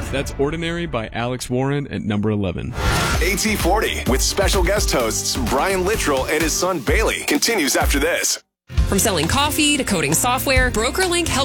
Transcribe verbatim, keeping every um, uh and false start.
That's Ordinary by Alex Warren at number eleven. A T forty with special guest hosts Brian Littrell and his son Bailey continues after this. From selling coffee to coding software, BrokerLink helps